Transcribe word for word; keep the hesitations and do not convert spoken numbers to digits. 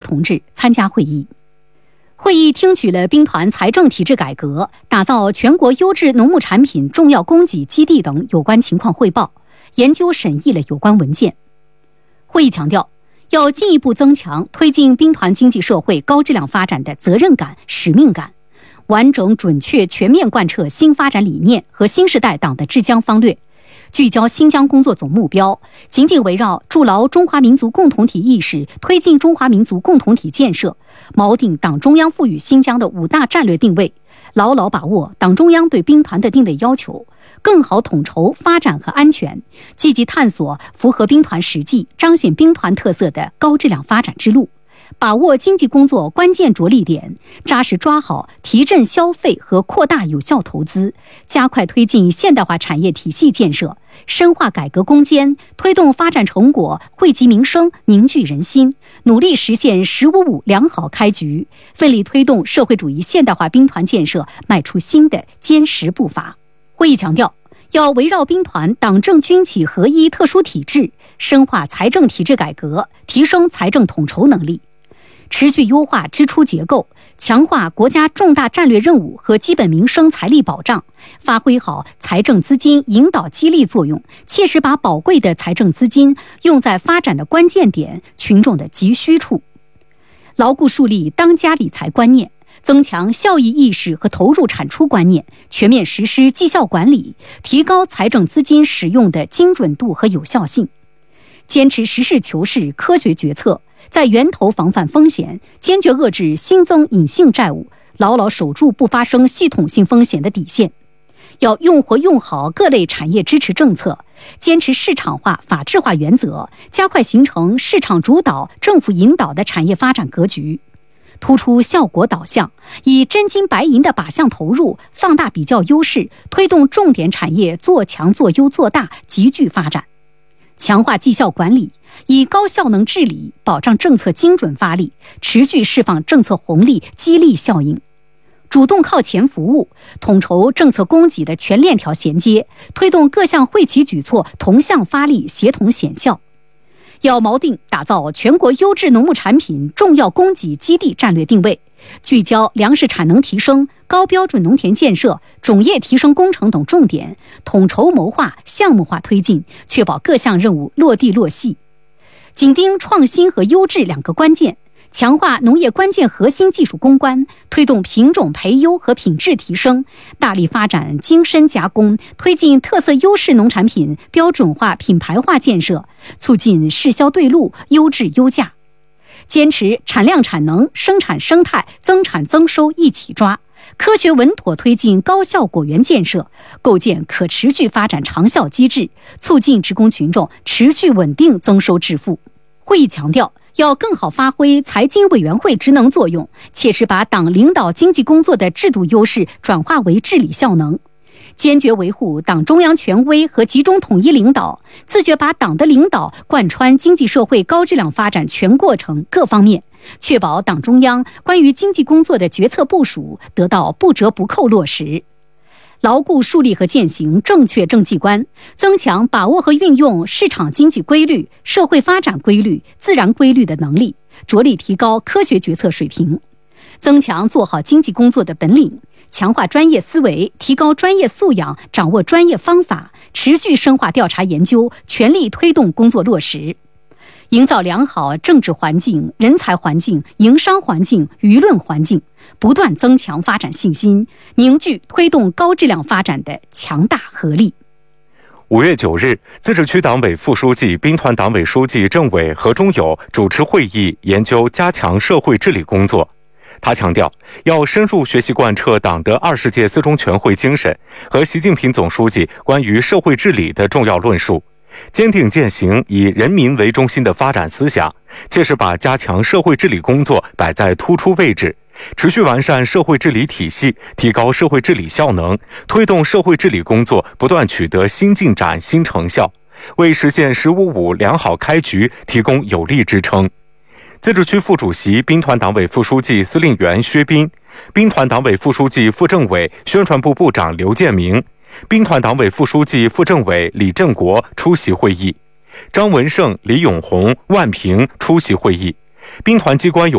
同志参加会议。会议听取了兵团财政体制改革、打造全国优质农牧产品重要供给基地等有关情况汇报，研究审议了有关文件。会议强调，要进一步增强推进兵团经济社会高质量发展的责任感、使命感，完整准确全面贯彻新发展理念和新时代党的治疆方略，聚焦新疆工作总目标，紧紧围绕筑牢中华民族共同体意识，推进中华民族共同体建设，锚定党中央赋予新疆的五大战略定位，牢牢把握党中央对兵团的定位要求，更好统筹发展和安全，积极探索符合兵团实际、彰显兵团特色的高质量发展之路，把握经济工作关键着力点，扎实抓好提振消费和扩大有效投资，加快推进现代化产业体系建设，深化改革攻坚，推动发展成果惠及民生、凝聚人心，努力实现“十五五”良好开局，奋力推动社会主义现代化兵团建设迈出新的坚实步伐。会议强调，要围绕兵团党政军企合一特殊体制，深化财政体制改革，提升财政统筹能力，持续优化支出结构，强化国家重大战略任务和基本民生财力保障，发挥好财政资金引导激励作用，切实把宝贵的财政资金用在发展的关键点、群众的急需处，牢固树立当家理财观念，增强效益意识和投入产出观念，全面实施绩效管理，提高财政资金使用的精准度和有效性，坚持实事求是、科学决策，在源头防范风险，坚决遏制新增隐性债务，牢牢守住不发生系统性风险的底线。要用活用好各类产业支持政策，坚持市场化、法治化原则，加快形成市场主导、政府引导的产业发展格局，突出效果导向，以真金白银的靶向投入，放大比较优势，推动重点产业做强做优做大，集聚发展。强化绩效管理，以高效能治理保障政策精准发力，持续释放政策红利，激励效应。主动靠前服务，统筹政策供给的全链条衔接，推动各项惠企举措同向发力，协同显效。要锚定打造全国优质农牧产品重要供给基地战略定位，聚焦粮食产能提升、高标准农田建设、种业提升工程等重点，统筹谋划、项目化推进，确保各项任务落地落细。紧盯创新和优质两个关键，强化农业关键核心技术攻关，推动品种培优和品质提升，大力发展精深加工，推进特色优势农产品标准化、品牌化建设，促进市销对路、优质优价。坚持产量产能、生产生态、增产增收一起抓，科学稳妥推进高效果园建设，构建可持续发展长效机制，促进职工群众持续稳定增收致富。会议强调，要更好发挥财经委员会职能作用，切实把党领导经济工作的制度优势转化为治理效能，坚决维护党中央权威和集中统一领导，自觉把党的领导贯穿经济社会高质量发展全过程各方面，确保党中央关于经济工作的决策部署得到不折不扣落实。牢固树立和践行正确政绩观，增强把握和运用市场经济规律、社会发展规律、自然规律的能力，着力提高科学决策水平，增强做好经济工作的本领，强化专业思维，提高专业素养，掌握专业方法，持续深化调查研究，全力推动工作落实。营造良好政治环境、人才环境、营商环境、舆论环境，不断增强发展信心，凝聚推动高质量发展的强大合力。 五月九日，自治区党委副书记、兵团党委书记、政委何忠友主持会议，研究加强社会治理工作。他强调，要深入学习贯彻党的二十届四中全会精神和习近平总书记关于社会治理的重要论述，坚定践行以人民为中心的发展思想，切实把加强社会治理工作摆在突出位置，持续完善社会治理体系，提高社会治理效能，推动社会治理工作不断取得新进展、新成效，为实现“十五五”良好开局提供有力支撑。自治区副主席、兵团党委副书记、司令员薛斌，兵团党委副书记、副政委、宣传部部长刘建明，兵团党委副书记、副政委李振国出席会议，张文胜、李永红、万平出席会议。兵团机关有